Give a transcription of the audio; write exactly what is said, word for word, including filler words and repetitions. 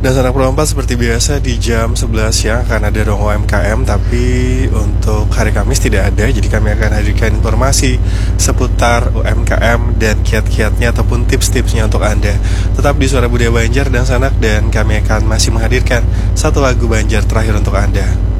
Dan sanak perompak seperti biasa di jam sebelas siang akan ada dong U M K M. Tapi untuk hari Kamis tidak ada. Jadi kami akan hadirkan informasi seputar U M K M dan kiat-kiatnya ataupun tips-tipsnya untuk Anda. Tetap di Suara Budaya Banjar dan Sanak. Dan kami akan masih menghadirkan satu lagu Banjar terakhir untuk Anda.